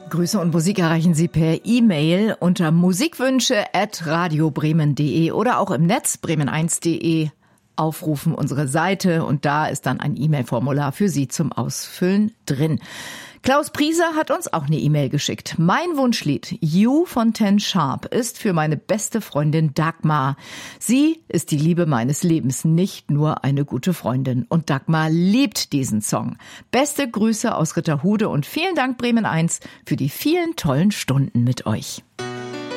Grüße und Musik erreichen Sie per E-Mail unter musikwünsche@radiobremen.de oder auch im Netz bremen1.de. Aufrufen unsere Seite und da ist dann ein E-Mail-Formular für Sie zum Ausfüllen drin. Klaus Prieser hat uns auch eine E-Mail geschickt. Mein Wunschlied You von Ten Sharp ist für meine beste Freundin Dagmar. Sie ist die Liebe meines Lebens, nicht nur eine gute Freundin. Und Dagmar liebt diesen Song. Beste Grüße aus Ritterhude und vielen Dank Bremen 1 für die vielen tollen Stunden mit euch.